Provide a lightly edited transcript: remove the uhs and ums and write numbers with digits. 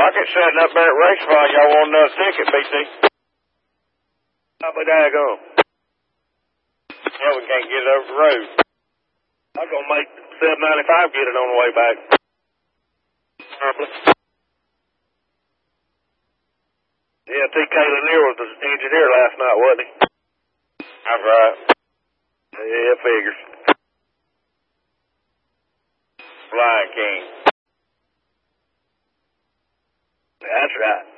Rocket setting up there at Raceville. Y'all want another ticket, BC? I'll be daggone. Yeah, we can't get it over the road. I'm going to make $7.95 get it on the way back. Yeah, T.K. Lanier was the engineer last night, wasn't he? That's right. Yeah, figures. Flying King. That's right.